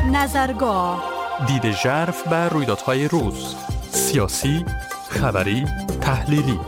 نظرگاه، دید ژرف بر رویدادهای روز، سیاسی، خبری، تحلیلی.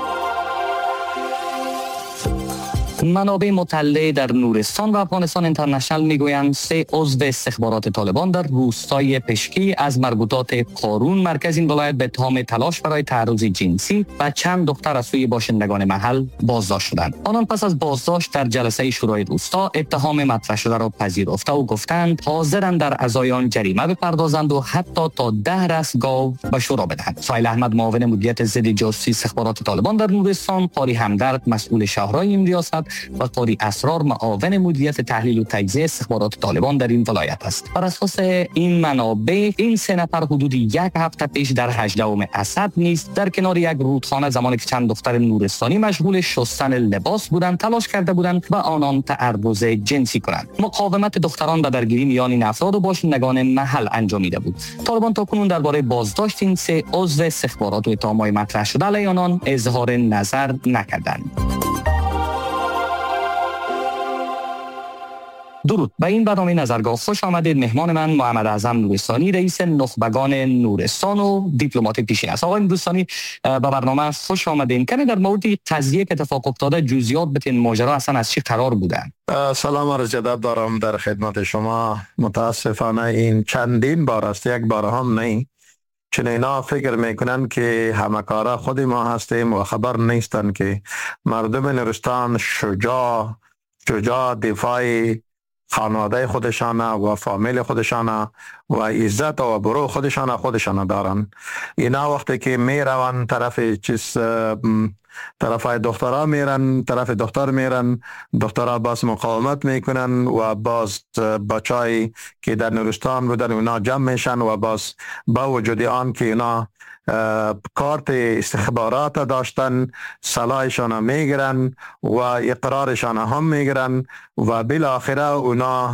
منابع مطلع در نورستان و افغانستان اینترنشنال میگویند 3 عضو استخبارات طالبان در روستای پشکی از مربوطات قارون مرکز این ولایت به اتهام تلاش برای تعرض جنسی و چند دختر از سوی باشندگان محل بازداشت شدند. آنان پس از بازداشت در جلسه شورای روستا اتهام مطرح شده را پذیرفته و گفتند حاضرند در ازای آن جریمه بپردازند و حتی تا 10 رأس گاو به شورا بدهند. سهیل احمد معاون مدیریت ضد جاسوسی استخبارات طالبان در نورستان، قاری همدرد مسئول شهرهای این ریاست و قاری اسرار معاون مدیریت تحلیل و تجزیه استخبارات طالبان در این ولایت است. بر اساس این منابع این 3 نفر حدود 1 هفته پیش در 18 اسد نیز در کنار یک رودخانه زمانی که چند دختر نورستانی مشغول شستن لباس بودند تلاش کرده بودند و آنان تعرض جنسی کنند. مقاومت دختران به درگیری میان این افراد و باشندگان محل انجامیده بود. طالبان تاکنون درباره بازداشت این 3 عضو استخبارات و اتهامات مطرح شده علیه آنان اظهار نظر نکردند. درود، به این برنامه نظرگاه خوش آمدید. مهمان من محمد اعظم نورستانی، رئیس نخبگان نورستان و دیپلمات پیشین است. آقای نورستانی، به برنامه خوش آمدین. کمی در مورد قضیه که اتفاق افتاده جزئیات بتین، ماجرا اصلا از چی قرار بوده؟ سلام عرض ادب دارم در خدمت شما. متاسفانه این چندین بار است، یک بار هم نه. چون اینا فکر میکنن که همکارا خود ما هستیم و خبر نیستن که مردم نورستان شجاع دفاع خانواده خودشانه و فامیل خودشانه و عزت و برو خودشانه دارن. اینا وقتی که میرون طرف دخترها میرن، طرف دختر میرن، دخترها باز مقاومت میکنن و باز بچایی که در نورستان بودن اونا جمع میشن و باز با وجود آن که اونا کارت استخبارات داشتن سلاحشان میگیرن و اقرارشان هم میگیرن و بالاخره اونا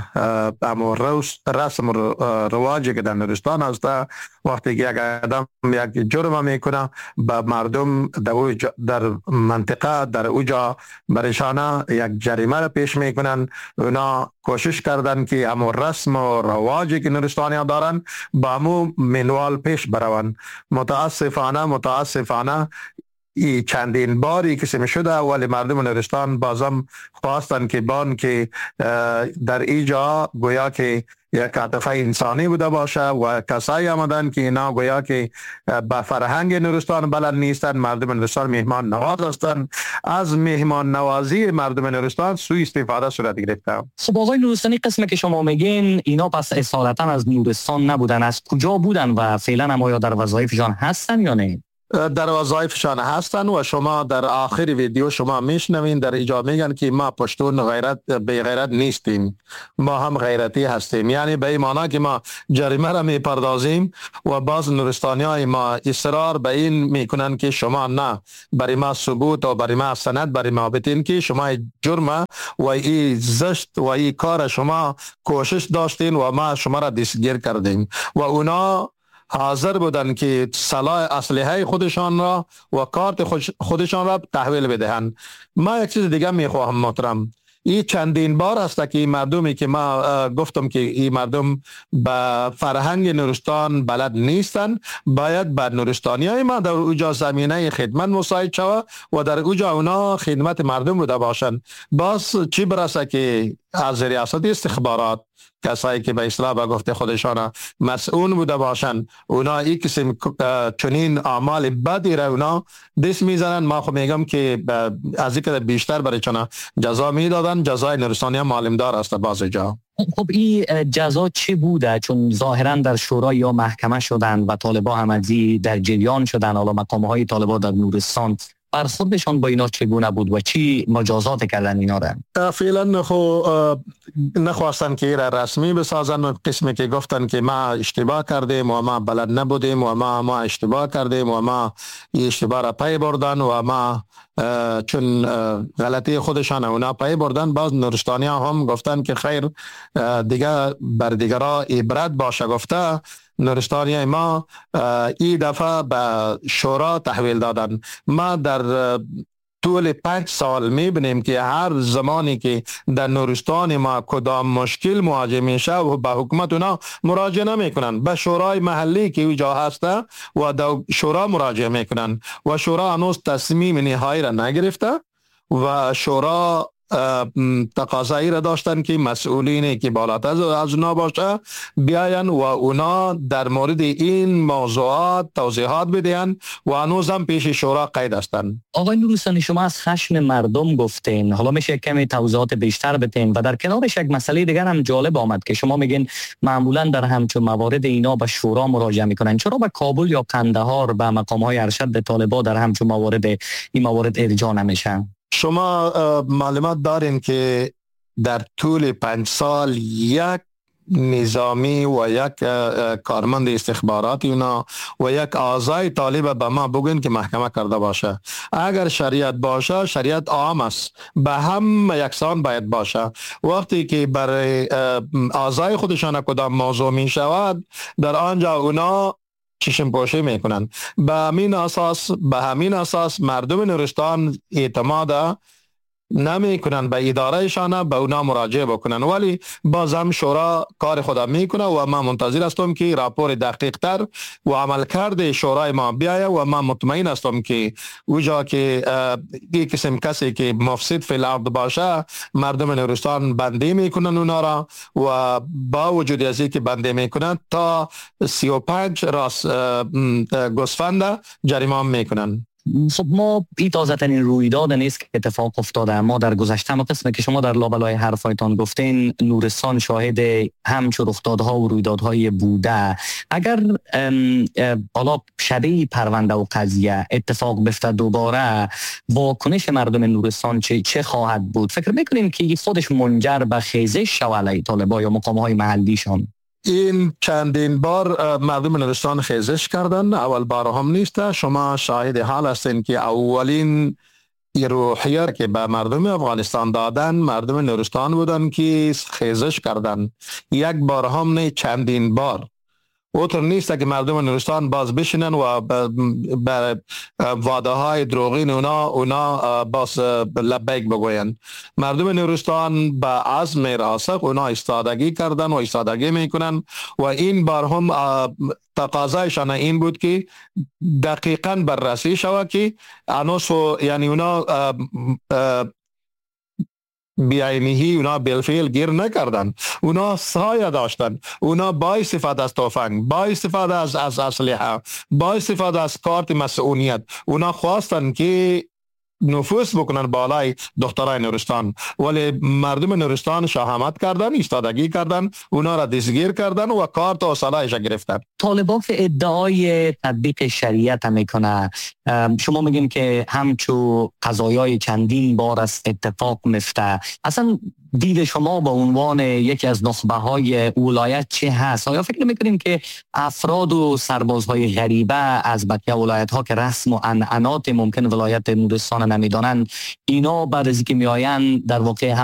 رسم رواجی که در نورستان هست، وقتی که یک آدم یک جرم میکنه به مردم در منطقه در اوجا برشانه یک جریمه را پیش میکنن. اونا کوشش کردن که امو رسم و رواجی که نورستانی دارن با امو منوال پیش بروند. متاسفانه ای چندین باری کسی شده، ولی مردم نورستان بازم خواستن که که در ایجا گویا که یک عاطفه انسانی بوده باشه و کسایی آمدن که اینا گویا که به فرهنگ نورستان بلد نیستن. مردم نورستان مهمان نواز هستند، از مهمان نوازی مردم نورستان سوء استفاده صورت گرفته. خب آقای نورستانی، قسمی که شما میگین اینا پس اصالتا از نورستان نبودن، از کجا بودن و فعلا هم آیا در وظایفشان هستن یا نه؟ در وظایفشان هستن و شما در آخر ویدیو شما میشنوین در اینجا میگن که ما پشتون به غیرت نیستیم، ما هم غیرتی هستیم. یعنی به این معنی که ما جریمه را میپردازیم و باز نورستانی های ما اصرار به این میکنن که شما نه، برای ما ثبوت و برای ما سند برای ما بتین که شما جرم و این زشت و این کار شما کوشش داشتین و ما شما را دستگیر کردیم و اونا حاضر بودن که اسلحه خودشان را و کارت خودشان را تحویل بدهند. ما یک چیز دیگه میخواهم محترم، این چندین بار است که این مردمی که ما گفتم که این مردم به فرهنگ نورستان بلد نیستن، باید بر نورستانی های ما در اوجا زمینه خدمت مساعد شود و در اوجا اونا خدمت مردم بوده باشند. باز چی برسه که از ریاست استخبارات کسایی که به اصطلاح به گفته خودشان مسئول بوده باشند، اونا این قسم چنین اعمال بدی را اونا دست میزنن. ما خب میگم که از اینکه بیشتر برای چنا جزا میدادن، جزای نورستانی هم معلومدار است باز جا. خب این جزا چی بوده؟ چون ظاهرا در شورا یا محکمه شدن و طالبان همزی در جریان شدن، حالا مقامه های طالبان در نورستان برخوردشان با اینا چگونه بود و چی مجازات کردن اینا را؟ فعلا نخواستن که را رسمی بسازن و قسمی که گفتن که ما اشتباه کردیم و ما بلد نبودیم و ما اشتباه کردیم و ما این اشتباه را پی بردن و ما چون غلطی خودشان اونا پی بردن. باز نورستانی هم گفتن که خیر دیگه بر دیگرها عبرت باشه. گفته نورستانی ما این دفعه به شورا تحویل دادن. ما در طول 5 سال میبینیم که هر زمانی که در نورستان ما کدام مشکل مواجه میشه و به حکومت اونا مراجعه نمیکنن، به شورای محلی که اونجا هسته و در شورا مراجعه میکنن و شورا هنوز تصمیم نهایی را نگرفته و شورا تقاضایی را داشتن که مسئولینی که بالاتر از اونا باشه بیاین و اونا در مورد این موضوعات توضیحات بدهن و هنوز هم پیش شورا قید هستند. آقای نورستانی، شما از خشم مردم گفتین، حالا میشه کمی توضیحات بیشتر بدین و در کنارش یک مسئله دیگر هم جالب آمد که شما میگین معمولا در همچون موارد اینا به شورا مراجعه میکنن، چرا به کابل یا قندهار به مقامهای ارشد طالبان در همچون این موارد ارجاع نمیشن؟ شما معلومات دارین که در طول 5 سال یک نظامی و یک کارمند استخباراتی اونا و یک اعضای طالب به ما بگن که محکمه کرده باشه. اگر شریعت باشه، شریعت عام است، به هم یکسان باید باشه. وقتی که برای اعضای خودشان کدام موضوع می شود، در آنجا اونا چشم پوشی میکنن. به همین اساس مردم نورستان اعتماد نمی کنن به ادارهشان، به اونا مراجعه بکنن، ولی باز هم شورا کار خدا میکنه و ما منتظر هستم که راپور دقیق تر و عملکرد شورای ما بیاید و من مطمئن هستم که اوجا که یک قسم کسی که مفسد فی الارض باشه، مردم نورستان بندی میکنن اونا را و با وجود از اینکه بندی میکنن تا 35 راس گوسفند جریمه میکنن. خب ما این تازه ترین رویداد نیست که اتفاق افتاده. ما در گذشته ما قسمه که شما در لابلای حرفایتان گفتین نورستان شاهد همچو رخدادها و رویدادهای بوده. اگر حالا شبیه پرونده و قضیه اتفاق بفته دوباره، واکنش مردم نورستان چه خواهد بود؟ فکر میکنین که خودش منجر به خیزش شود علیه طالبان یا مقامهای محلیشان؟ این چندین بار مردم نورستان خیزش کردن، اول بار هم نیست. شما شاهد حال هستین که اولین روحیه که به مردم افغانستان دادن مردم نورستان بودن که خیزش کردن. یک بار هم نه، چندین بار. اوتر نیست که مردم نورستان باز بشینن و به وعده های دروغین اونا باز لبیک بگوین. مردم نورستان به عزم راسخ اونا ایستادگی کردن و ایستادگی میکنن و این بار هم تقاضایشان این بود که دقیقاً بررسی شود که انوسو یعنی اونا بیاینهی اونا بالفعل گیر نکردن، اونا سایه داشتن، اونا با استفاده از تفنگ، با استفاده از اسلحه، با استفاده از کارت مسئولیت اونا خواستن که نفوذ بکنن بالای دخترای نورستان، ولی مردم نورستان شهامت کردن، ایستادگی کردن، اونا را دستگیر کردن و کارت و سلاحش گرفتن. طالبان که ادعای تطبیق شریعت هم میکنه، شما میگین که همچو قضایای چندین بار از اتفاق میفته، اصلا دید شما به عنوان یکی از نخبه های ولایت چه هست؟ آیا فکر میکنین که افراد و سربازهای غریبه از بقیه ولایت ها که رسم و عنعنات ممکن ولایت نورستان نمیدانند، اینا بعد از اینکه میآیند در واقع هم